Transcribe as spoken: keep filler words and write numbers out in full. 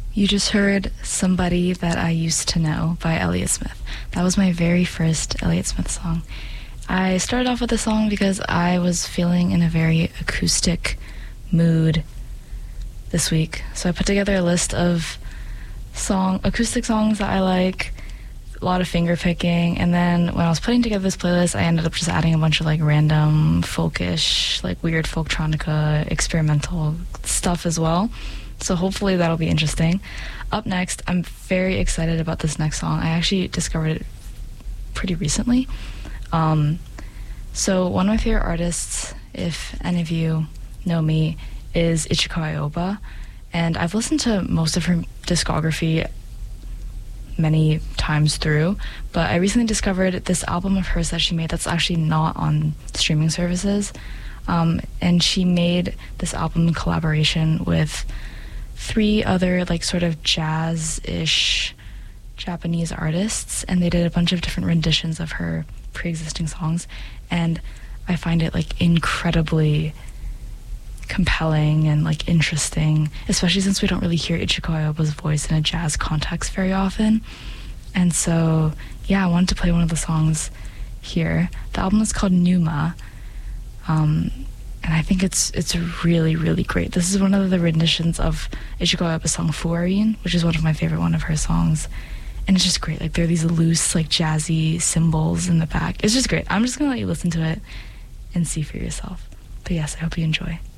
You just heard Somebody That I Used to Know by Elliott Smith. That was my very first Elliott Smith song. I started off with the song because I was feeling in a very acoustic mood this week. So I put together a list of song acoustic songs that I like, a lot of finger picking, and then when I was putting together this playlist, I ended up just adding a bunch of like random folkish, like weird folktronica, experimental stuff as well. So hopefully that'll be interesting. Up next, I'm very excited about this next song. I actually discovered it pretty recently. Um, so one of my favorite artists, if any of you know me, is Ichiko Aoba, and I've listened to most of her discography many times through, but I recently discovered this album of hers that she made that's actually not on streaming services, um, and she made this album in collaboration with three other like sort of jazz-ish Japanese artists, and they did a bunch of different renditions of her pre-existing songs, and I find it like incredibly compelling and like interesting, especially since we don't really hear Ichiko Aoba's voice in a jazz context very often. And so yeah, I wanted to play one of the songs here. The album is called Numa, um, and I think it's it's really, really great. This is one of the renditions of Ichiko Aoba's song Fuarin, which is one of my favorite one of her songs. And it's just great. Like, there are these loose, like, jazzy cymbals in the back. It's just great. I'm just going to let you listen to it and see for yourself. But yes, I hope you enjoy.